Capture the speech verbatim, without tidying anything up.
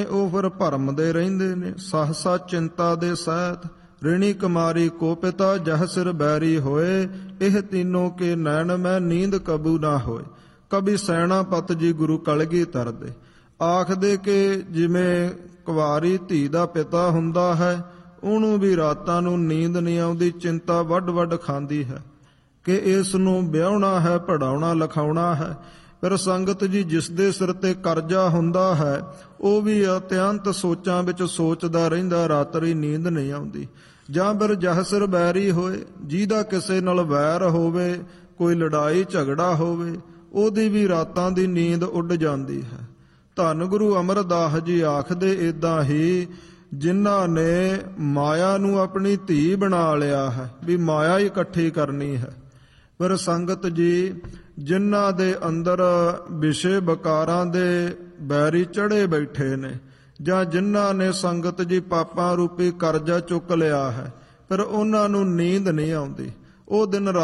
ਉਹ ਫਿਰ ਭਰਮਦੇ ਰਹਿੰਦੇ ਨੇ। ਸਹਸਾ ਚਿੰਤਾ ਦੇ ਸਹਿਤ ਰਿਣੀ ਕੁਮਾਰੀ ਕੋ ਪਿਤਾ ਜਹ ਸਿਰ ਬੈਰੀ ਹੋਏ। ਇਹ ਤੀਨੋਂ ਕੇ ਨੈਣ ਮੈਂ ਨੀਂਦ ਕਬੂ ਨਾ ਹੋਏ। ਕਵੀ ਸੈਨਾਪਤ ਜੀ ਗੁਰੂ ਕਲਗੀਧਰ ਦੇ ਆਖਦੇ ਕਿ ਜਿਵੇਂ ਕੁਵਾਰੀ ਧੀ ਦਾ ਪਿਤਾ ਹੁੰਦਾ ਹੈ, ਉਹਨੂੰ ਵੀ ਰਾਤਾਂ ਨੂੰ ਨੀਂਦ ਨਹੀਂ ਆਉਂਦੀ, ਚਿੰਤਾ ਵੱਡ ਵੱਡ ਖਾਂਦੀ ਹੈ ਕਿ ਇਸ ਨੂੰ ਵਿਆਹੁਣਾ ਹੈ, ਪੜ੍ਹਾਉਣਾ ਲਿਖਾਉਣਾ ਹੈ। ਫਿਰ ਸੰਗਤ ਜੀ ਜਿਸ ਦੇ ਸਿਰ ਤੇ ਕਰਜ਼ਾ ਹੁੰਦਾ ਹੈ, ਉਹ ਵੀ ਅਤਿਅੰਤ ਸੋਚਾਂ ਵਿੱਚ ਸੋਚਦਾ ਰਹਿੰਦਾ, ਰਾਤਰੀ ਨੀਂਦ ਨਹੀਂ ਆਉਂਦੀ। ਜਾਂ ਫਿਰ ਜਹ ਸਿਰ ਬੈਰੀ ਹੋਏ, ਜਿਹਦਾ ਕਿਸੇ ਨਾਲ ਵੈਰ ਹੋਵੇ, ਕੋਈ ਲੜਾਈ ਝਗੜਾ ਹੋਵੇ, ਉਹਦੀ ਵੀ ਰਾਤਾਂ ਦੀ ਨੀਂਦ ਉੱਡ ਜਾਂਦੀ ਹੈ। ਧੰਨ ਗੁਰੂ ਅਮਰਦਾਸ ਜੀ ਆਖਦੇ ਏਦਾਂ ਹੀ ਜਿਨ੍ਹਾਂ ਨੇ ਮਾਇਆ ਨੂੰ ਆਪਣੀ ਧੀ ਬਣਾ ਲਿਆ ਹੈ, ਵੀ ਮਾਇਆ ਹੀ ਇਕੱਠੀ ਕਰਨੀ ਹੈ। ਫਿਰ ਸੰਗਤ ਜੀ ਜਿਨ੍ਹਾਂ ਦੇ ਅੰਦਰ ਵਿਸ਼ੇ ਵਿਕਾਰਾਂ ਦੇ ਬੈਰੀ ਚੜ੍ਹੇ ਬੈਠੇ ਨੇ, ਜਾਂ ਜਿਨ੍ਹਾਂ ਨੇ ਸੰਗਤ ਜੀ ਪਾਪਾਂ ਰੂਪੀ ਕਰਜ਼ਾ ਚੁੱਕ ਲਿਆ ਹੈ, ਫਿਰ ਉਹਨਾਂ ਨੂੰ ਨੀਂਦ ਨਹੀਂ ਆਉਂਦੀ। ਉਹ ਦਿਨ